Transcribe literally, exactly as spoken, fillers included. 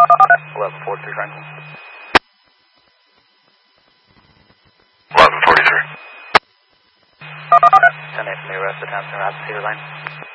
eleven forty-three Franklin. eleven forty-three. ten eight from the arrest at Hampton Rapids, Cedar Lane.